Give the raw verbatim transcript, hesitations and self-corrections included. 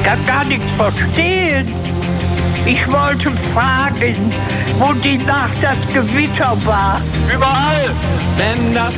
kann gar nichts verstehen. Ich wollte fragen, wo die Nacht das Gewitter war. Überall! Wenn das